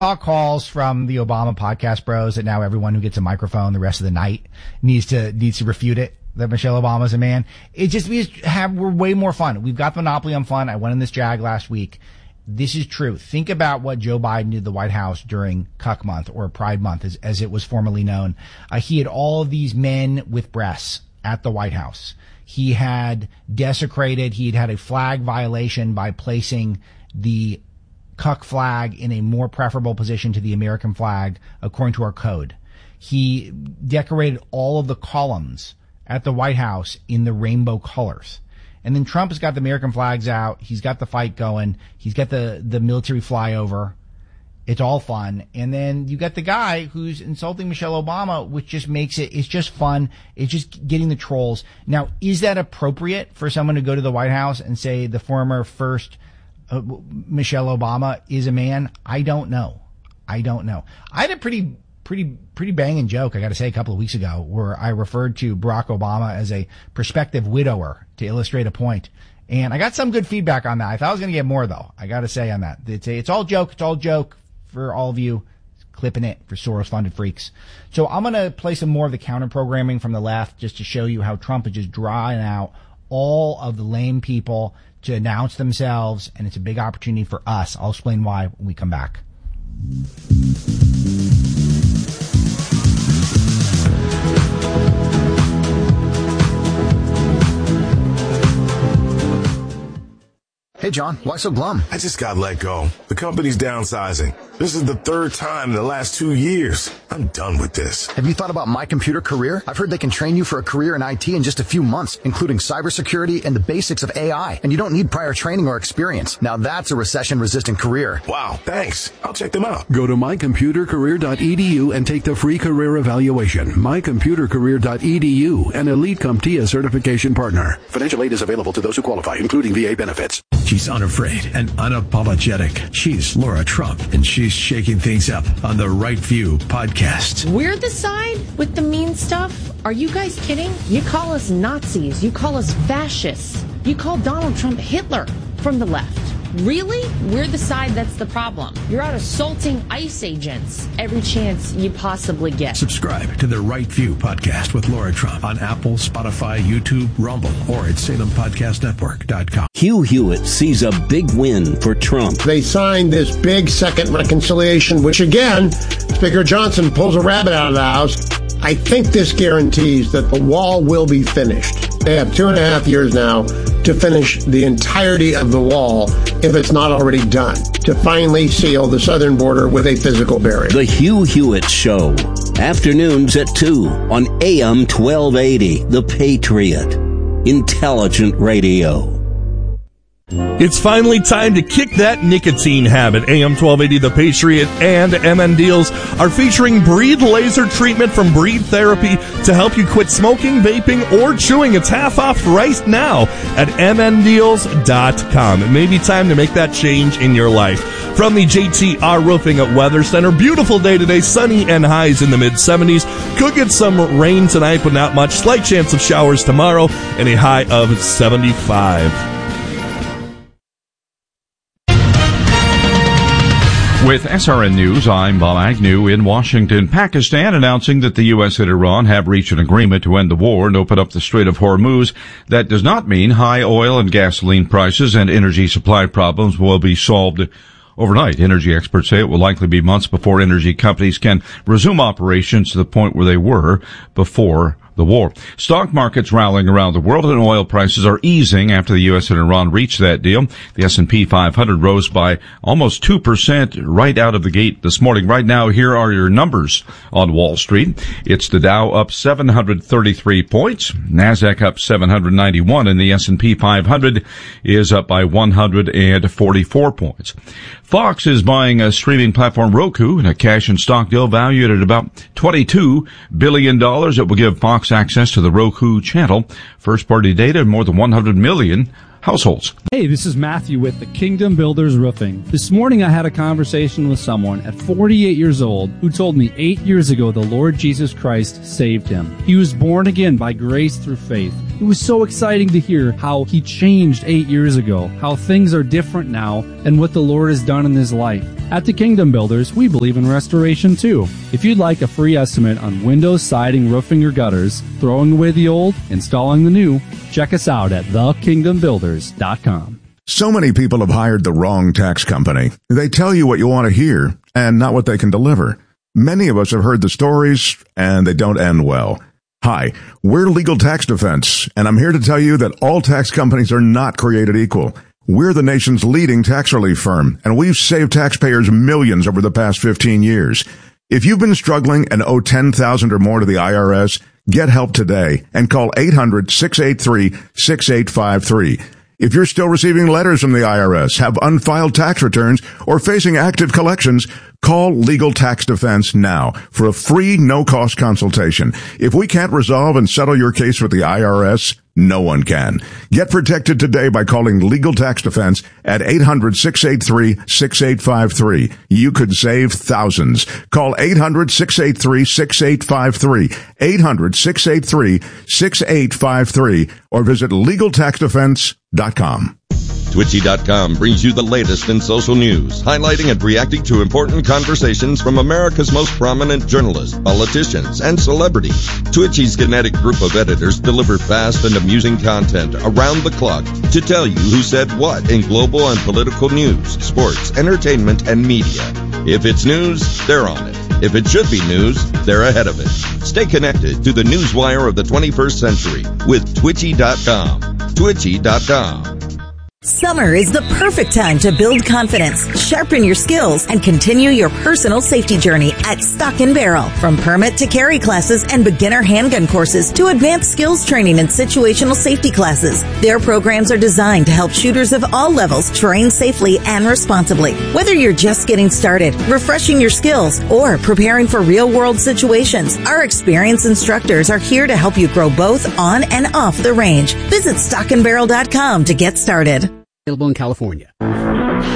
calls from the Obama podcast bros that now everyone who gets a microphone the rest of the night needs to refute it, that Michelle Obama's a man. It just we're way more fun. We've got Monopoly on fun. I went in this Jag last week. This is true. Think about what Joe Biden did at the White House during Cuck Month, or Pride Month as it was formerly known. He had all of these men with breasts at the White House. He had desecrated, he'd had a flag violation by placing the Cuck flag in a more preferable position to the American flag according to our code. He decorated all of the columns at the White House in the rainbow colors. And then Trump has got the American flags out. He's got the fight going. He's got the military flyover. It's all fun. And then you got the guy who's insulting Michelle Obama, which just makes it's just fun. It's just getting the trolls. Now, is that appropriate for someone to go to the White House and say the former first Michelle Obama is a man? I don't know. I had a pretty banging joke, I got to say, a couple of weeks ago, where I referred to Barack Obama as a prospective widower to illustrate a point. And I got some good feedback on that. I thought I was going to get more, though. I got to say on that. It's all joke. It's all joke for all of you clipping it for Soros-funded freaks. So I'm going to play some more of the counter-programming from the left just to show you how Trump is just drawing out all of the lame people to announce themselves, and it's a big opportunity for us. I'll explain why when we come back. Hey, John, why so glum? I just got let go. The company's downsizing. This is the third time in the last 2 years. I'm done with this. Have you thought about My Computer Career? I've heard they can train you for a career in IT in just a few months, including cybersecurity and the basics of AI. And you don't need prior training or experience. Now that's a recession-resistant career. Wow, thanks. I'll check them out. Go to mycomputercareer.edu and take the free career evaluation. mycomputercareer.edu, an Elite CompTIA certification partner. Financial aid is available to those who qualify, including VA benefits. She's unafraid and unapologetic. She's Laura Trump, and she's shaking things up on the Right View podcast. We're the side with the mean stuff? Are you guys kidding? You call us Nazis. You call us fascists. You call Donald Trump Hitler from the left. Really? We're the side that's the problem. You're out assaulting ICE agents every chance you possibly get. Subscribe to the Right View podcast with Laura Trump on Apple, Spotify, YouTube, Rumble, or at SalemPodcastNetwork.com. Hugh Hewitt sees a big win for Trump. They signed this big second reconciliation, which again, Speaker Johnson pulls a rabbit out of the house. I think this guarantees that the wall will be finished. They have 2.5 years now to finish the entirety of the wall, if it's not already done, to finally seal the southern border with a physical barrier. The Hugh Hewitt Show, afternoons at 2 on AM 1280, The Patriot. Intelligent radio. It's finally time to kick that nicotine habit. AM 1280 The Patriot and MN Deals are featuring Breathe Laser Treatment from Breathe Therapy to help you quit smoking, vaping, or chewing. It's half off right now at mndeals.com. It may be time to make that change in your life. From the JTR Roofing at Weather Center, beautiful day today, sunny and highs in the mid-70s. Could get some rain tonight, but not much. Slight chance of showers tomorrow and a high of 75. With SRN News, I'm Bob Agnew in Washington. Pakistan announcing that the U.S. and Iran have reached an agreement to end the war and open up the Strait of Hormuz. That does not mean high oil and gasoline prices and energy supply problems will be solved overnight. Energy experts say it will likely be months before energy companies can resume operations to the point where they were before the war. Stock markets rallying around the world and oil prices are easing after the U.S. and Iran reached that deal. The S&P 500 rose by almost 2% right out of the gate this morning. Right now, here are your numbers on Wall Street. It's the Dow up 733 points, NASDAQ up 791, and the S&P 500 is up by 144 points. Fox is buying a streaming platform Roku in a cash and stock deal valued at about $22 billion. It will give Fox access to the Roku channel, first-party data, and more than 100 million households. Hey, this is Matthew with the Kingdom Builders Roofing. This morning I had a conversation with someone at 48 years old who told me 8 years ago the Lord Jesus Christ saved him. He was born again by grace through faith. It was so exciting to hear how he changed 8 years ago, how things are different now, and what the Lord has done in his life. At the Kingdom Builders, we believe in restoration too. If you'd like a free estimate on windows, siding, roofing, or gutters, throwing away the old, installing the new, check us out at thekingdombuilders.com. So many people have hired the wrong tax company. They tell you what you want to hear and not what they can deliver. Many of us have heard the stories, and they don't end well. Hi, we're Legal Tax Defense, and I'm here to tell you that all tax companies are not created equal. We're the nation's leading tax relief firm, and we've saved taxpayers millions over the past 15 years. If you've been struggling and owe $10,000 or more to the IRS, get help today and call 800-683-6853. If you're still receiving letters from the IRS, have unfiled tax returns, or facing active collections, call Legal Tax Defense now for a free, no-cost consultation. If we can't resolve and settle your case with the IRS, no one can. Get protected today by calling Legal Tax Defense at 800-683-6853. You could save thousands. Call 800-683-6853, 800-683-6853, or visit LegalTaxDefense.com. Twitchy.com brings you the latest in social news, highlighting and reacting to important conversations from America's most prominent journalists, politicians, and celebrities. Twitchy's kinetic group of editors deliver fast and amusing content around the clock to tell you who said what in global and political news, sports, entertainment, and media. If it's news, they're on it. If it should be news, they're ahead of it. Stay connected to the newswire of the 21st century with Twitchy.com. Twitchy.com. Summer is the perfect time to build confidence, sharpen your skills, and continue your personal safety journey at Stock & Barrel. From permit to carry classes and beginner handgun courses to advanced skills training and situational safety classes, their programs are designed to help shooters of all levels train safely and responsibly. Whether you're just getting started, refreshing your skills, or preparing for real-world situations, our experienced instructors are here to help you grow both on and off the range. Visit stockandbarrel.com to get started. Available in California.